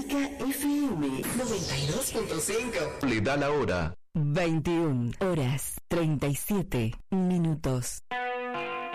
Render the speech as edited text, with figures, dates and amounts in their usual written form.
Clásica FM 92.5. Le da la hora. 21 horas 37 minutos.